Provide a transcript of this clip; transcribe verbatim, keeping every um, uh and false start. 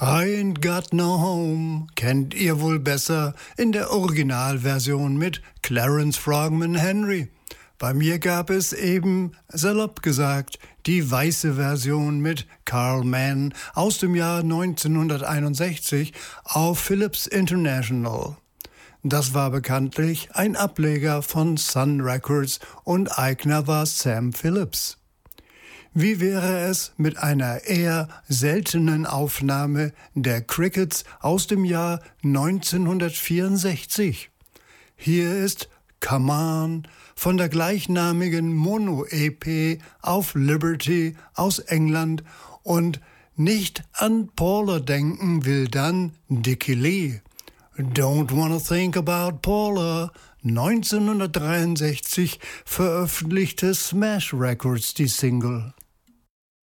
I Ain't Got No Home kennt ihr wohl besser in der Originalversion mit Clarence Frogman Henry. Bei mir gab es eben, salopp gesagt, die weiße Version mit Carl Mann aus dem Jahr neunzehnhunderteinundsechzig auf Philips International. Das war bekanntlich ein Ableger von Sun Records und Eigner war Sam Phillips. Wie wäre es mit einer eher seltenen Aufnahme der Crickets aus dem Jahr neunzehnhundertvierundsechzig? Hier ist Come On von der gleichnamigen Mono-E P auf Liberty aus England und nicht an Paula denken will dann Dickey Lee. Don't Wanna Think About Paula, neunzehnhundertdreiundsechzig veröffentlichte Smash Records die Single.